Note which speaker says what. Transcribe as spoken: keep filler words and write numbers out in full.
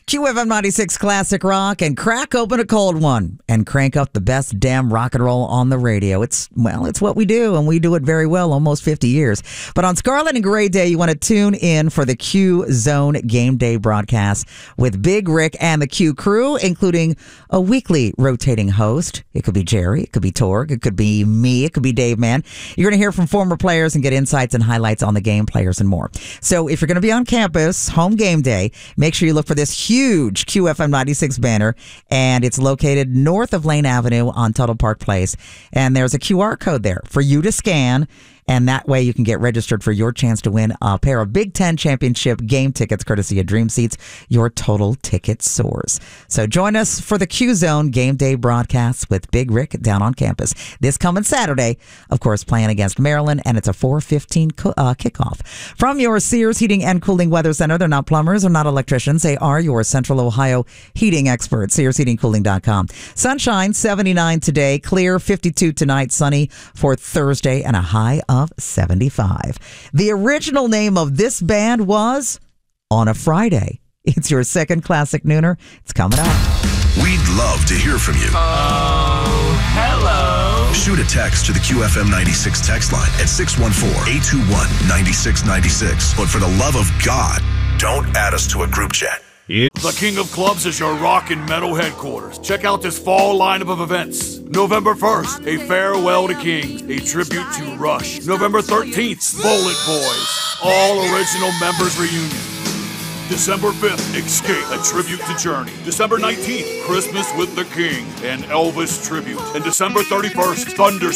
Speaker 1: Q F M ninety-six Classic Rock, and crack open a cold one and crank up the best damn rock and roll on the radio. It's, well, it's what we do, and we do it very well, almost fifty years. But on Scarlet and Gray Day, you want to tune in for the Q Zone Game Day broadcast with Big Rick and the Q crew, including a weekly rotating host. It could be Jerry, it could be Torg, it could be me, it could be Dave, man. You're going to hear from former players and get insights and highlights on the game, players, and more. So if you're going to be on campus, home game day, make sure you look for this huge Q F M ninety-six banner, and it's located north of Lane Avenue on Tuttle Park Place. And there's a Q R code there for you to scan. And that way you can get registered for your chance to win a pair of Big Ten Championship game tickets courtesy of Dream Seats. Your total ticket soars. So join us for the Q Zone Game Day broadcasts with Big Rick down on campus this coming Saturday, of course, playing against Maryland, and it's a four fifteen co- uh, kickoff. From your Sears Heating and Cooling Weather Center, they're not plumbers or not electricians. They are your Central Ohio heating experts, sears heating cooling dot com. Sunshine, seventy-nine today, clear, fifty-two tonight, sunny for Thursday, and a high of Of seventy-five. The original name of this band was On a Friday. It's your second classic nooner. It's coming up.
Speaker 2: We'd love to hear from you.
Speaker 3: Oh, hello.
Speaker 2: Shoot a text to the Q F M ninety-six text line at six one four, eight two one, nine six nine six. But for the love of God, don't add us to a group chat.
Speaker 4: The King of Clubs is your rock and metal headquarters. Check out this fall lineup of events. November first, a farewell to Kings, a tribute to Rush. November thirteenth, Bullet Boys, all original members reunion. December fifth, Escape, a tribute to Journey. December nineteenth, Christmas with the King, an Elvis tribute. And December thirty-first, Thunder